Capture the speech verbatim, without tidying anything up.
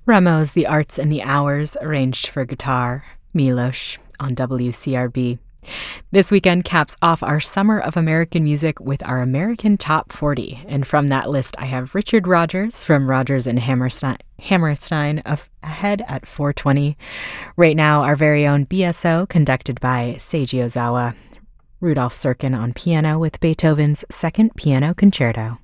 Ramos, The Arts and the Hours, arranged for guitar, Milos, on W C R B. This weekend caps off our Summer of American Music with our American Top forty. And from that list, I have Richard Rodgers from Rodgers and Hammerstein, Hammerstein ahead at four twenty. Right now, our very own B S O, conducted by Seiji Ozawa. Rudolf Serkin on piano with Beethoven's Second Piano Concerto.